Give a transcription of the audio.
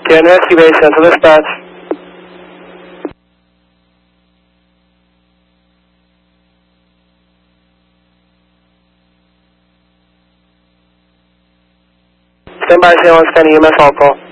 Can rescue base, central dispatch. Stand by, San Luis County EMS all call.